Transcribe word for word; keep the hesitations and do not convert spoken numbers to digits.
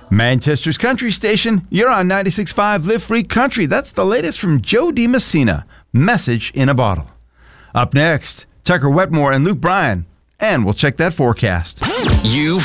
Manchester's country station, you're on ninety-six point five Live Free Country. That's the latest from Joe DiMessina. Message in a bottle. Up next, Tucker Wetmore and Luke Bryan. And we'll check that forecast. You've